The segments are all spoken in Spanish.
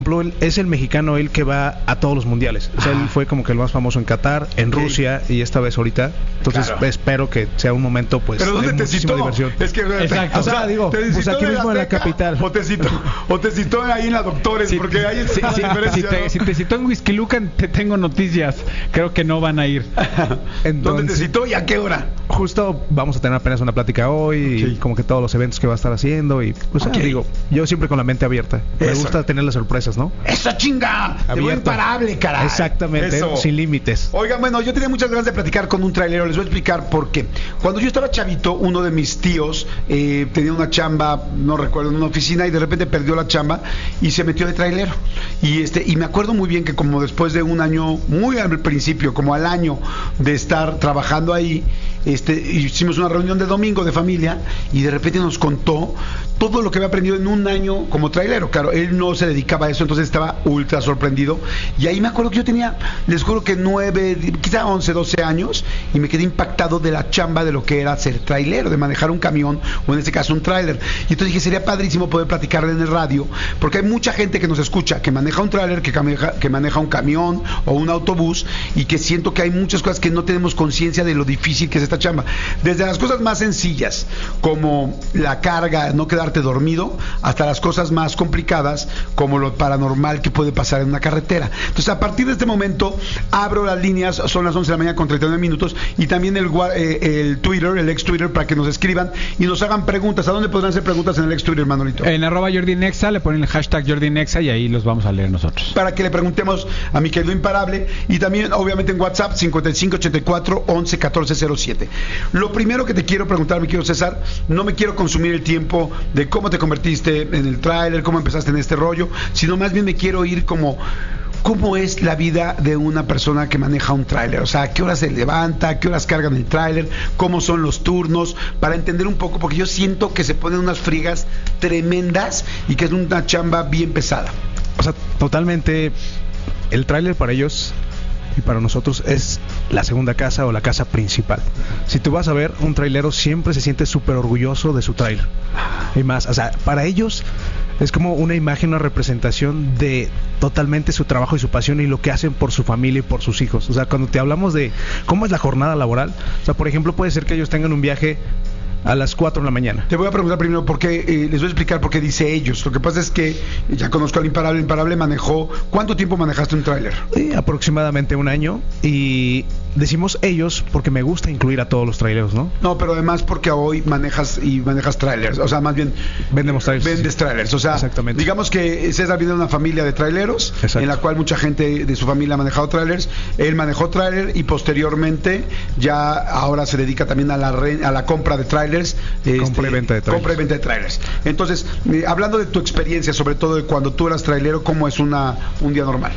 ejemplo, es el mexicano él que va a todos los mundiales. O sea, él fue como que el más famoso en Qatar, en Rusia y esta vez ahorita. Entonces espero que sea un momento pues ¿pero dónde de te muchísima citó? diversión. Es que exacto. O sea, digo, pues aquí mismo en la capital. O te citó ahí en la Doctores, porque ahí es la diferencia, ¿no? Si te citó en Whisky Lucan, te tengo noticias. Creo que no van a ir. Entonces, ¿dónde te citó y a qué hora? Justo vamos a tener apenas una plática hoy, y como que todos los eventos que va a estar haciendo y pues digo, yo siempre con la mente abierta. Me gusta tener las sorpresas, ¿no? ¡Eso, chinga! Te voy imparable, caray. Exactamente, sin límites. Oigan, bueno, yo tenía muchas ganas de platicar con un trailero. Les voy a explicar por qué. Cuando yo estaba chavito, uno de mis tíos tenía una chamba, no recuerdo, en una oficina, y de repente perdió la chamba y se metió de trailero. Y me acuerdo muy bien que como después de un año, muy al principio, como al año de estar trabajando ahí, hicimos una reunión de domingo de familia y de repente nos contó todo lo que había aprendido en un año como trailero. Claro, él no se dedicaba a eso, entonces estaba ultra sorprendido. Y ahí me acuerdo que yo tenía, les juro que 9, quizá 11, 12 años, y me quedé impactado de la chamba de lo que era ser trailero, de manejar un camión, o en este caso un trailer. Y entonces dije, sería padrísimo poder platicarle en el radio, porque hay mucha gente que nos escucha, que maneja un trailer, que maneja un camión o un autobús, y que siento que hay muchas cosas que no tenemos conciencia de lo difícil que es esta chamba. Desde las cosas más sencillas, como la carga, no quedarte dormido, hasta las cosas más complicadas, como lo paranormal que puede pasar en una carretera. Entonces, a partir de este momento, abro las líneas, son las 11 de la mañana con 39 minutos, y también el Twitter, el ex Twitter, para que nos escriban y nos hagan preguntas. ¿A dónde podrán hacer preguntas en el ex Twitter, Manolito? En @JordiNexa, le ponen el hashtag JordiNexa y ahí los vamos a leer nosotros. Para que le preguntemos a mi querido imparable, y también, obviamente, en WhatsApp, 5584 11 14 07. Lo primero que te quiero preguntar, mi querido César, no me quiero consumir el tiempo de cómo te convertiste en el tráiler, cómo empezaste en este rollo, sino más bien me quiero ir como ¿cómo es la vida de una persona que maneja un tráiler? O sea, ¿a qué horas se levanta? ¿A qué horas cargan el tráiler? ¿Cómo son los turnos? Para entender un poco, porque yo siento que se ponen unas friegas tremendas y que es una chamba bien pesada. O sea, totalmente, el tráiler para ellos y para nosotros es la segunda casa o la casa principal. Si tú vas a ver, un trailero siempre se siente súper orgulloso de su tráiler. Y más, o sea, para ellos es como una imagen, una representación de totalmente su trabajo y su pasión y lo que hacen por su familia y por sus hijos. O sea, cuando te hablamos de cómo es la jornada laboral, o sea, por ejemplo, puede ser que ellos tengan un viaje a las 4 de la mañana. Te voy a preguntar primero por qué, les voy a explicar por qué dice ellos. Lo que pasa es que ya conozco al imparable. El imparable manejó, ¿cuánto tiempo manejaste un tráiler? Aproximadamente un año, y decimos ellos porque me gusta incluir a todos los traileros, ¿no? No, pero además porque hoy manejas trailers, o sea, más bien vendemos trailers. Vendes trailers, o sea, exactamente. Digamos que César viene de una familia de traileros, exacto, en la cual mucha gente de su familia ha manejado trailers. Él manejó trailer y posteriormente ya ahora se dedica también a la compra de trailers. Compra y venta de trailers. Compra y venta de trailers. Entonces, hablando de tu experiencia, sobre todo de cuando tú eras trailero, ¿cómo es un día normal?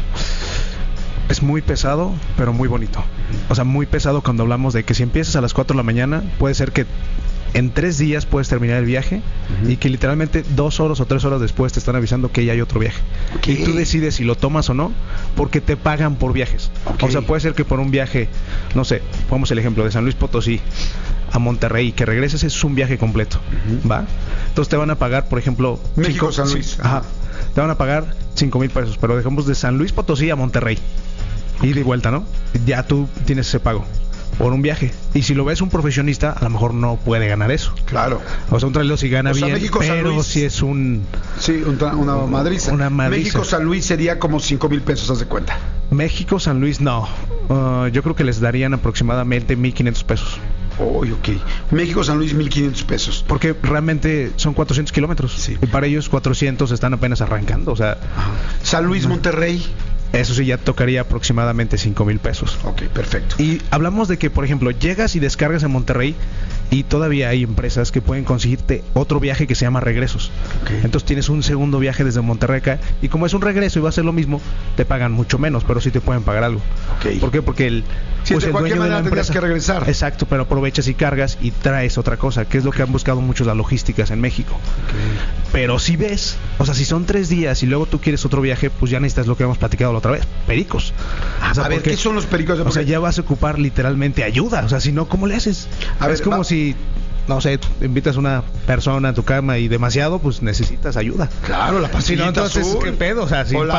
Es muy pesado, pero muy bonito. O sea, muy pesado cuando hablamos de que si empiezas a las 4 de la mañana, puede ser que en 3 días puedes terminar el viaje, y que literalmente 2 horas o 3 horas después te están avisando que ya hay otro viaje. Y tú decides si lo tomas o no, porque te pagan por viajes. O sea, puede ser que por un viaje, no sé, pongamos el ejemplo de San Luis Potosí a Monterrey, que regreses, es un viaje completo, ¿va? Entonces te van a pagar, por ejemplo, México, San Luis. Ajá. Te van a pagar 5,000 pesos, pero dejamos de San Luis Potosí a Monterrey, ida y vuelta, ¿no? Ya tú tienes ese pago por un viaje. Y si lo ves un profesionista, a lo mejor no puede ganar eso. Claro. O sea, un trailero sí gana bien, México, pero si es un... Sí, una madriza. Una madriza. México San Luis sería como 5,000 pesos, haz de cuenta. México San Luis, no. Yo creo que les darían aproximadamente 1,500 pesos. Ok. México San Luis, 1,500 pesos. Porque realmente son 400 kilómetros. Sí. Y para ellos 400 están apenas arrancando. O sea, San Luis, Monterrey. Eso sí, ya tocaría aproximadamente 5,000 pesos. Ok, perfecto. Y hablamos de que, por ejemplo, llegas y descargas en Monterrey, y todavía hay empresas que pueden conseguirte otro viaje que se llama regresos. Entonces tienes un segundo viaje desde Monterrey acá, y como es un regreso y va a ser lo mismo, te pagan mucho menos, pero sí te pueden pagar algo. ¿Por qué? Porque el dueño de la empresa, que regresar. Exacto, pero aprovechas y cargas y traes otra cosa, que es lo que han buscado muchos las logísticas en México. Pero si ves, o sea, si son 3 días y luego tú quieres otro viaje, pues ya necesitas lo que hemos platicado la otra vez, pericos. O sea, a ver, ¿qué son los pericos? O sea, ya vas a ocupar literalmente ayuda. O sea, si no, ¿cómo le haces? A ver, es como si, no sé, invitas a una persona a tu cama y demasiado, pues necesitas ayuda. Claro, la pastillita entonces, azul. ¿qué pedo? O sea, si